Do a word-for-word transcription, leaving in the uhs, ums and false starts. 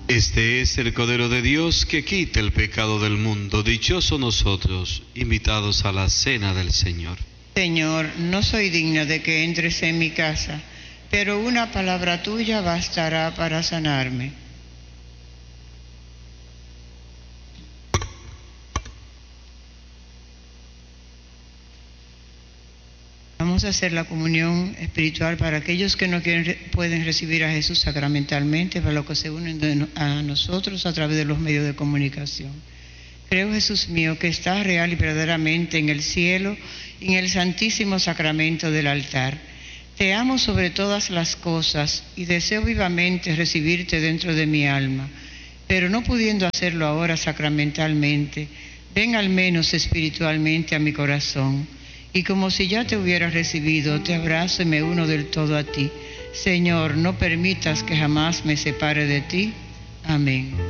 Este es el Cordero de Dios que quita el pecado del mundo. Dichosos nosotros, invitados a la cena del Señor. Señor, no soy digna de que entres en mi casa, pero una palabra tuya bastará para sanarme. Vamos a hacer la comunión espiritual para aquellos que no quieren, pueden recibir a Jesús sacramentalmente, para los que se unen a nosotros a través de los medios de comunicación. Creo, Jesús mío, que estás real y verdaderamente en el cielo y en el santísimo sacramento del altar. Te amo sobre todas las cosas y deseo vivamente recibirte dentro de mi alma, pero no pudiendo hacerlo ahora sacramentalmente, ven al menos espiritualmente a mi corazón. Y como si ya te hubiera recibido, te abrazo y me uno del todo a ti. Señor, no permitas que jamás me separe de ti. Amén.